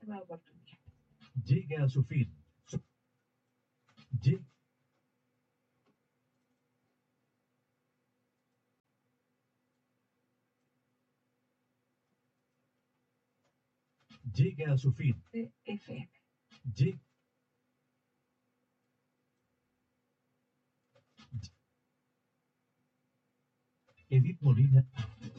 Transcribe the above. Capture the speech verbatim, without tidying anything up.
nueva oportunidad. Llega a su fin. Su- lle- Llega a su fin. C F M. Lle- Edith Molina.